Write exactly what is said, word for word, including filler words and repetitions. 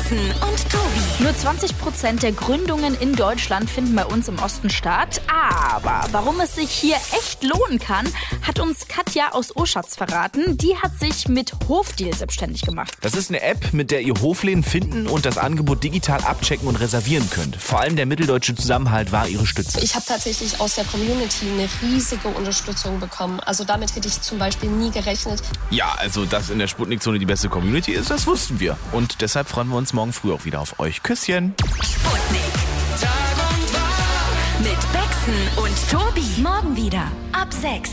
Baxen und Tobi. Nur zwanzig Prozent der Gründungen in Deutschland finden bei uns im Osten statt. Aber warum es sich hier echt lohnen kann, hat uns Katja aus Oschatz verraten. Die hat sich mit Hofdeal selbstständig gemacht. Das ist eine App, mit der ihr Hofläden finden und das Angebot digital abchecken und reservieren könnt. Vor allem der mitteldeutsche Zusammenhalt war ihre Stütze. Ich habe tatsächlich aus der Community eine riesige Unterstützung bekommen. Also damit hätte ich zum Beispiel nie gerechnet. Ja, also dass in der Sputnik-Zone die beste Community ist, das wussten wir. Und deshalb freuen wir uns morgen früh auch wieder auf euch. Küsschen. Sputnik. Tag und Wach. Mit Baxen und Tobi. Morgen wieder ab sechs.